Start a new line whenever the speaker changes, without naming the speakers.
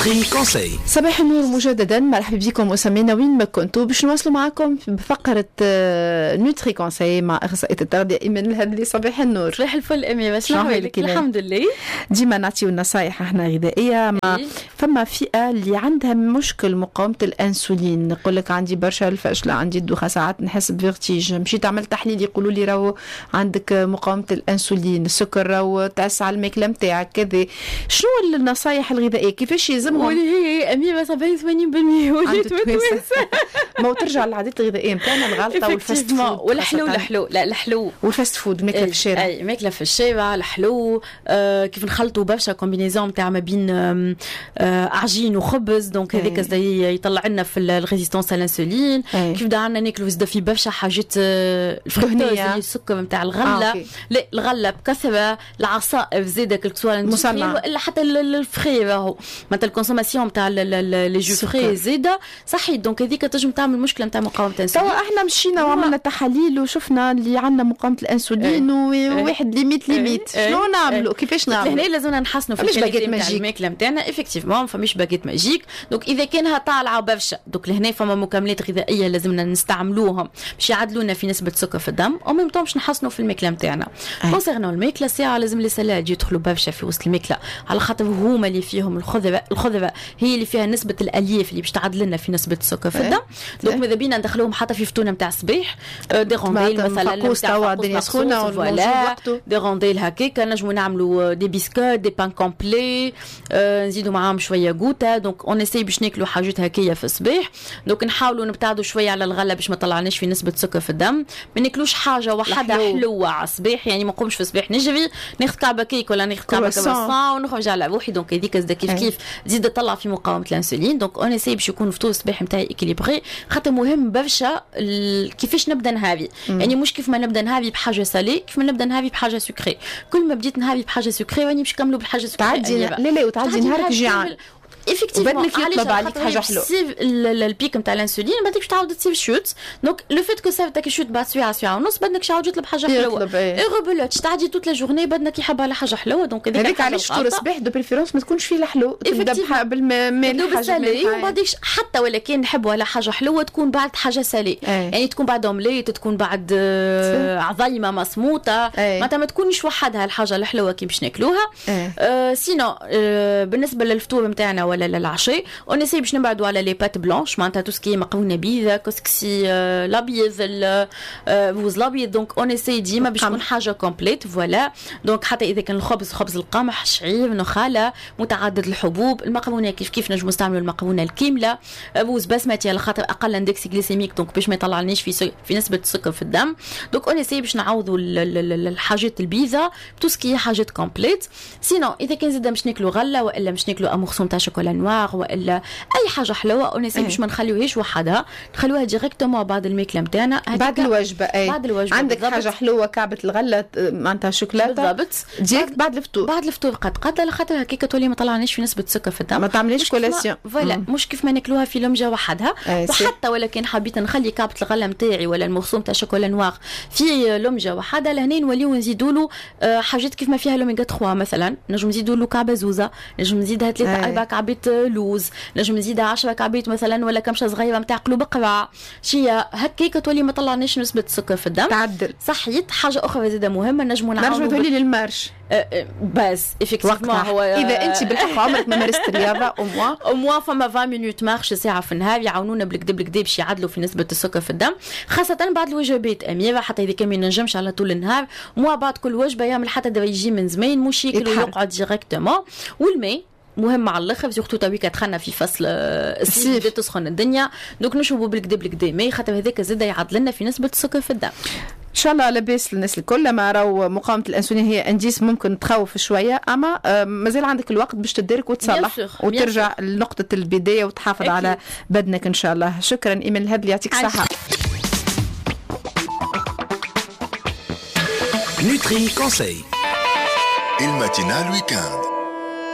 كونساي.
صباح النور مجددا، مرحبا بكم مستمعينا وين ما كنتوا باش نواصلوا معكم بفقرة نوتري كونساي مع أخصائية التغذية إيمان الهدلي. صباح النور.
صباح الفل أمي، باش نحوالك؟ الحمد لله.
ديما نعطيو النصايح احنا غذائية. فما فئة اللي عندها مشكل مقاومة الأنسولين، نقول لك عندي برشا الفشلة، عندي الدوخة، ساعات نحس بفيرتيج، مشيت عملت تحليل يقولوا لي راهو عندك مقاومة الأنسولين، السكر راهو تأثر على الماكلة نتاعك كذا. شنو النصايح الغذائية كيفاش يلزمهم؟
ولي هي أمي بس 80% وليت متوسة.
ما ترجع للعادات الغذائية نتاعنا الغلطة والفاست فود
والحلو لا الحلو
والفاست فود، الماكلة في الشارع.
اي ماكلة في الشارع، الحلو. كيف نخلطوا برشا كومبينيزون نتاع ما بين عجين وخبز، دونك هذاك يطلع لنا في الريزيستانس الانسولين. كيف دا عندنا ناكلوا زاد في برشا حاجات الفركتوز، السكر نتاع الغله. لا الغله بكثره، العصائر زاده كالسوال مصنع ولا حتى الفخي راهو مثلا الكونسوماسيون نتاع لي جو فري زاده صحيح. دونك هذيك تنجم تعمل مشكله نتاع مقاومه الانسولين.
توا احنا مشينا وعملنا تحاليل وشفنا اللي عندنا مقاومه الانسولين وواحد ليميت. شنو نعملوا؟ كيفاش نعملوا؟
هنا لازمنا نحسنوا في
الكاليتي نتاع
الماكله نتاعنا. افكتيفمون فماش باكيت ماجيك. دونك اذا كانها طالعه برشا، دونك لهنا فما مكملات غذائيه لازمنا نستعملوهم باش يعدلونا في نسبه السكر في الدم، وميم طون باش نحسنوا في الماكله نتاعنا. كونسيرنو الماكله ساعه لازم لي سلاد يدخلوا برشا في وسط الماكله، على خاطر هما اللي فيهم الخضره هي اللي فيها نسبه الالياف اللي باش تعدل لنا في نسبه السكر في الدم. دونك ماذا بينا ندخلوهم حتى في فطونه نتاع الصباح، دي رونديل مثلا
نتاع الدنيا سخونه
ولا دي رونديل هكاك. نجموا نعملوا دي بيسكوت، دي بان كومبلي، نزيدوا معاهم شويه غوتا. دونك اون اساي باش ناكلوا حاجات هكايا في الصباح. دونك نحاولوا نبتعدوا شويه على الغله باش ما طلعناش في نسبه سكر في الدم. ما ناكلوش حاجه وحده حلوه على الصباح، يعني ما نقومش في الصباح نجري ناخذ كعبه كيك ولا ناخذ كعبه كرواسون ونخرج على روحي. دونك هذيك كيف تزيد تطلع في مقاومه الانسولين. دونك اون اساي باش يكون الفطور الصباحي نتاعي اكيليبري، خاطر مهم برشا كيفاش نبدا نهاري. يعني مش كيف ما نبدا نهاري بحاجه سالي، كيف ما نبدا نهاري بحاجه سكري. كل ما بديت نهاري بحاجه سكري راني باش نكملوا بالحاجه سكري.
لا وتعدي نهارك جيعان.
effectivement
يطلب عليك حاجه حلوه.
البيك نتاع الانسولين بعدك باش تعاود تصير شوت. دونك لو فيت كو صافي شوت بعد ساعه ونص بدك تعاود تطلب حاجه حلوه. ريبلوت تعدي توت لا جورني بدك يحب على حاجه حلوه. دونك
هذيك علاش فطور الصباح دو بريفيرونس ما تكونش فيه الحلو، تبدا بالماء حاجه
سالي وبعدك حتى ولكن نحبوا على حاجه حلوه تكون بعد حاجه سالي. يعني تكون بعد اومليت، تكون بعد عظيمه مصموطه، معناتها ما تكونش وحدها الحاجه الحلوه كي باش ناكلوها. سينو بالنسبه للفطور نتاعنا ولا للعشاء اون اساي باش نبعدوا على لي بات بلانش، معناتها توسكي مقرونه بيضه، كسكسي الابيض، الرز الابيض. دونك اون اساي ديما باش تكون حاجه كومبليت. فوالا دونك حتى اذا كان الخبز خبز القمح، شعير، نخاله، متعدد الحبوب. المقرونه كيف نجموا نستعملوا المقرونه الكامله، رز بسمتي على خاطر اقل اندكس جليسيميك، دونك باش ما يطلعنيش في نسبه السكر في الدم. دونك اون اساي باش نعوضوا الحاجات البيضه توسكي حاجات كومبليت. سينو اذا كان زاد باش ناكلوا غله ولا باش ناكلوا امورسون تاع شوكولا نوار ولا اي حاجه حلوه، اونسي باش ما نخليوهاش وحدها، نخلوها ديريكتومون بعد الماكله نتاعنا
بعد الوجبه.
بعد الوجبه
عندك
بالضبط.
حاجه حلوه كعبه الغله معناتها شوكولاته
بالضبط
ديريكت بعد الفطور.
بعد الفطور قد على خاطر هكاك تولي ما طلعناش في نسبه سكر في الدم،
ما تعمليش كولاسيون.
فوالا مش كيف ما ناكلوها في لمجه وحدها. وحتى ولكن حبيت نخلي كعبه الغله نتاعي ولا المرسوم تاع شوكولا نوار في لمجه وحدها، لهنا نوليو نزيدوا له حاجات كيف ما فيها لوميغا 3 مثلا. نجم نزيدوا له كعبه زوزه، نجم نزيدها 3-4 كعبات لوز، نجم نزيدها 10 كعبات مثلا ولا كمشه صغيره نتاع قلوب قرع شيء هكاك تولي ما طلعناش نسبه السكر في الدم،
تعدل
صحيت. حاجه اخرى زاده مهمه نجموا نعاونوا
تولي للمارش
بس افكتيفمون. هو
اذا انت بالحق عمرك ما مارست الرياضه او
موا فما 20 مينوت مارش ساعه في النهار يعاونونا بالكدا باش يعدلوا في نسبه السكر في الدم، خاصه بعد الوجبات اميره. حتى اذا كان ما ينجمش على طول النهار، موا بعد كل وجبه يعمل حتى دريجي من زمان، مش ياكل ويقعد ديريكتومون. والماء مهم على الاخر، سورتو توي كتخنا في فصل الصيف بدات تسخن الدنيا. دونك نشربوا بالكدا ماء، خاطر هذاك زاد يعدل لنا في نسبه السكر في الدم.
ان شاء الله لاباس للناس الكل. لما راهو مقاومه الانسولين هي انديس ممكن تخوف شويه، اما مازال عندك الوقت باش تدرك وتصلح وترجع لنقطه البدايه وتحافظ على بدنك ان شاء الله. شكرا ايمان الهدلي، يعطيك الصحه.
نوتري كونساي
الماتينال ويكاند.